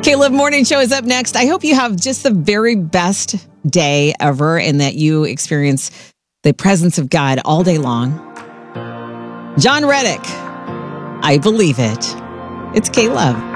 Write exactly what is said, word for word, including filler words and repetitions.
K-Love Morning Show is up next. I hope you have just the very best day ever and that you experience the presence of God all day long. John Reddick, I believe it. It's K-Love.